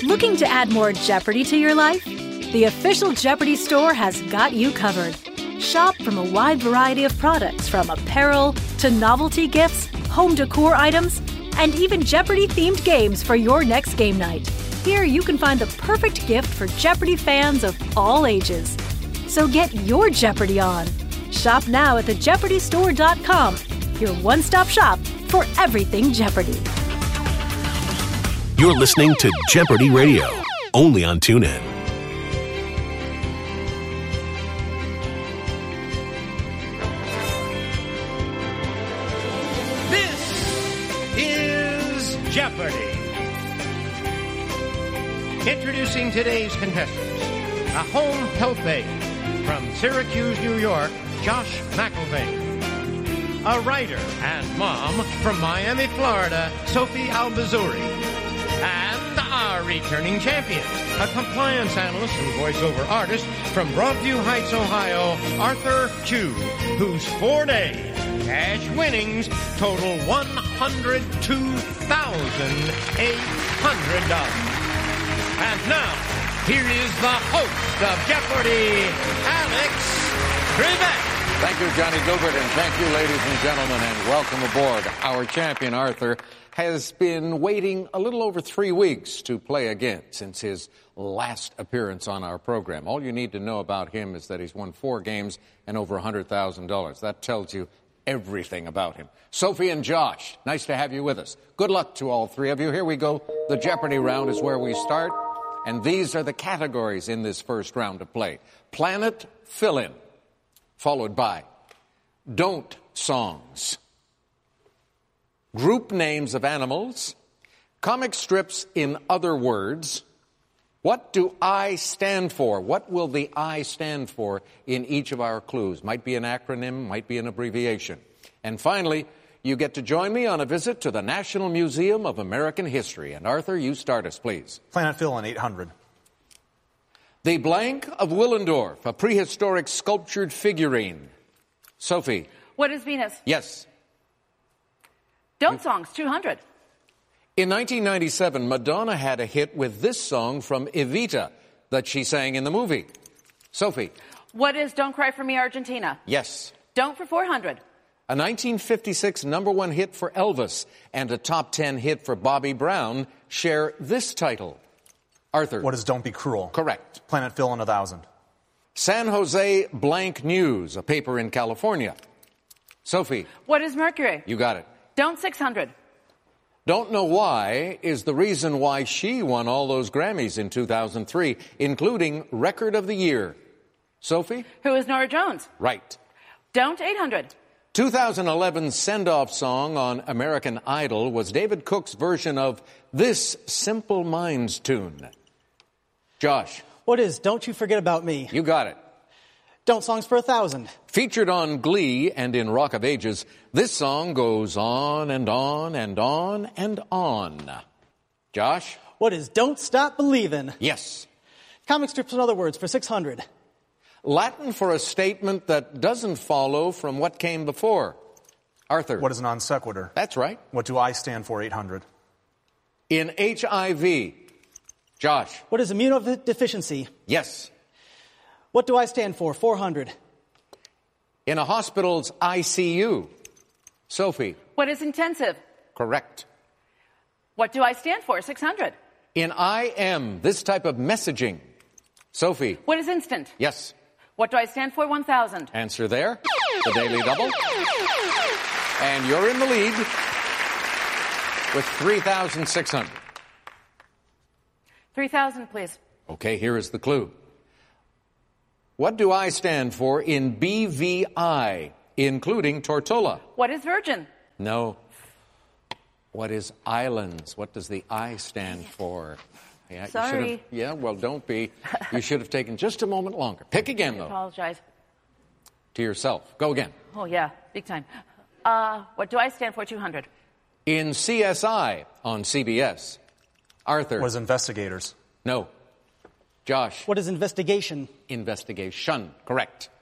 Looking to add more Jeopardy to your life? The official Jeopardy store has got you covered. Shop from a wide variety of products, from apparel to novelty gifts, home decor items, and even Jeopardy-themed games for your next game night. Here you can find the perfect gift for Jeopardy fans of all ages. So get your Jeopardy on. Shop now at thejeopardystore.com, your one-stop shop for everything Jeopardy. You're listening to Jeopardy Radio, only on TuneIn. This is Jeopardy! Introducing today's contestants. A home health aide from Syracuse, New York, Josh McElvain. A writer and mom from Miami, Florida, Sophie Albizuri. And our returning champion, a compliance analyst and voiceover artist from Broadview Heights, Ohio, Arthur Chu, whose 4-day cash winnings total $102,800. And now, here is the host of Jeopardy, Alex Trebek. Thank you, Johnny Gilbert, and thank you, ladies and gentlemen, and welcome aboard. Our champion, Arthur, has been waiting a little over 3 weeks to play again since his last appearance on our program. All you need to know about him is that he's won 4 games and over $100,000. That tells you everything about him. Sophie and Josh, nice to have you with us. Good luck to all three of you. Here we go. The Jeopardy round is where we start, and these are the categories in this first round of play. Planet Fill-In, followed by Don't Songs, Group Names of Animals, Comic Strips in Other Words, What Do I Stand For? What will the I stand for in each of our clues? Might be an acronym, might be an abbreviation. And finally, you get to join me on a visit to the National Museum of American History. And Arthur, you start us, please. Planet Fill-In, 800. The Blank of Willendorf, a prehistoric sculptured figurine. Sophie. What is Venus? Yes. Don't Songs, 200. In 1997, Madonna had a hit with this song from Evita that she sang in the movie. Sophie. What is Don't Cry For Me, Argentina? Yes. Don't for 400. A 1956 #1 hit for Elvis and a top 10 hit for Bobby Brown share this title. Arthur. What is Don't Be Cruel? Correct. Planet Fill-In, 1000. San Jose Blank News, a paper in California. Sophie. What is Mercury? You got it. Don't 600. Don't Know Why is the reason why she won all those Grammys in 2003, including Record of the Year. Sophie? Who is Norah Jones? Right. Don't 800. 2011's send-off song on American Idol was David Cook's version of this Simple Minds tune. Josh. What is Don't You Forget About Me? You got it. Don't Songs for 1,000. Featured on Glee and in Rock of Ages, this song goes on and on and on and on. Josh? What is Don't Stop Believin'? Yes. Comic Strips in Other Words for 600. Latin for a statement that doesn't follow from what came before. Arthur? What is non sequitur? That's right. What do I stand for, 800? In HIV. Josh? What is immunodeficiency? Yes. What do I stand for, 400? In a hospital's ICU. Sophie? What is intensive? Correct. What do I stand for, 600? In IM, this type of messaging. Sophie? What is instant? Yes. What do I stand for, 1,000? Answer there. The Daily Double. And you're in the lead with 3,600. 3,000, please. Okay, here is the clue. What do I stand for in BVI, including Tortola? What is virgin? No. What is islands? What does the I stand for? Yeah, Sorry. Yeah, well, don't be. You should have taken just a moment longer. Pick again, I though. apologize. To yourself. Go again. Oh, yeah, big time. What do I stand for, 200? In CSI on CBS. Arthur. What is investigators? No. Josh. What is investigation? Investigation. Correct.